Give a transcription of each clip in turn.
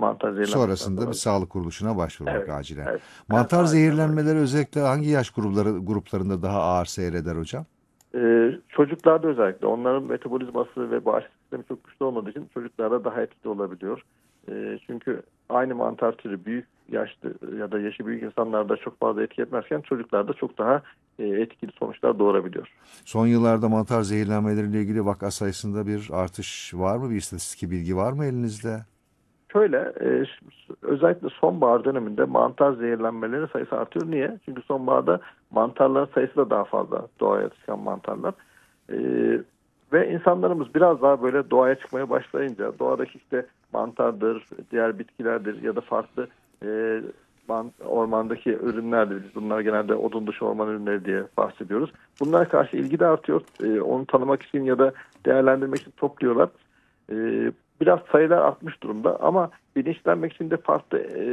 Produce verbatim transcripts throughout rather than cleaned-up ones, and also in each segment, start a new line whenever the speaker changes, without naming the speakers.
mantar zehirlenmesinden
Sonrasında bir
dolayı.
sağlık kuruluşuna başvurmak
Evet,
acilen.
evet. Evet,
Mantar
aynen öyle.
zehirlenmeleri özellikle hangi yaş grupları gruplarında daha ağır seyreder hocam?
Ee, çocuklarda özellikle onların metabolizması ve bağışıklık sistemi çok güçlü olmadığı için çocuklarda daha etkili olabiliyor. Ee, çünkü aynı mantar türü büyük yaşlı ya da yaşı büyük insanlarda çok fazla etki etmezken çocuklarda çok daha e, etkili sonuçlar doğurabiliyor.
Son yıllarda mantar zehirlenmeleriyle ilgili vaka sayısında bir artış var mı? Bir istatistik bilgi var mı elinizde?
Şöyle e, özellikle sonbahar döneminde mantar zehirlenmeleri sayısı artıyor. Niye? Çünkü sonbaharda mantarların sayısı da daha fazla, doğaya çıkan mantarlar. E, Ve insanlarımız biraz daha böyle doğaya çıkmaya başlayınca doğadaki işte mantardır, diğer bitkilerdir ya da farklı e, man- ormandaki ürünlerdir. Biz bunlar genelde odun dışı orman ürünleri diye bahsediyoruz. Bunlara karşı ilgi de artıyor. E, onu tanımak için ya da değerlendirmek için topluyorlar. E, Biraz sayılar artmış durumda ama bilinçlenmek için de farklı e,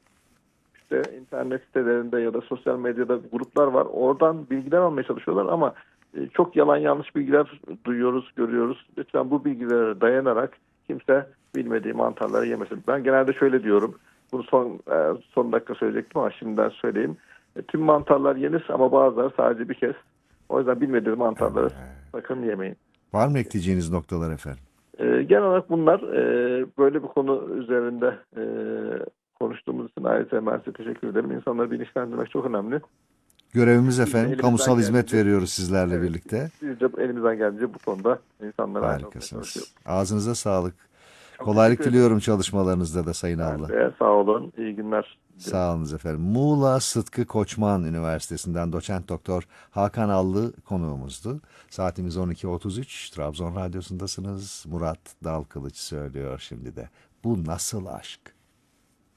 işte internet sitelerinde ya da sosyal medyada gruplar var. Oradan bilgiler almaya çalışıyorlar ama e, çok yalan yanlış bilgiler duyuyoruz, görüyoruz. Lütfen bu bilgilere dayanarak kimse bilmediği mantarları yemesin. Ben genelde şöyle diyorum. Bunu son e, son dakika söyleyecektim ama şimdiden söyleyeyim. E, tüm mantarlar yenir ama bazıları sadece bir kez. O yüzden bilmediğiniz mantarları
Evet.
sakın yemeyin.
Var mı ekleyeceğiniz noktalar efendim?
E, genel olarak bunlar e, böyle bir konu üzerinde e, konuştuğumuz için ayrıca ben size teşekkür ederim. İnsanları bilinçlendirmek çok önemli.
Görevimiz
Biz de
efendim.
elimizden
Kamusal hizmet
geldiğince,
veriyoruz sizlerle
evet,
birlikte.
biz de elimizden geldiğince bu konuda insanlara aydınlatmaya çalışıyoruz.
Harikasınız. Ağzınıza sağlık.
Çok
Kolaylık
teşekkür ediyorum.
diliyorum çalışmalarınızda da Sayın
Ben
Avla.
de sağ olun. İyi günler diliyorum.
Sağ olunuz efendim. Muğla Sıtkı Koçman Üniversitesi'nden doçent doktor Hakan Allı konuğumuzdu. Saatimiz on iki otuz üç. Trabzon Radyosu'ndasınız. Murat Dalkılıç söylüyor şimdi de. Bu nasıl aşk?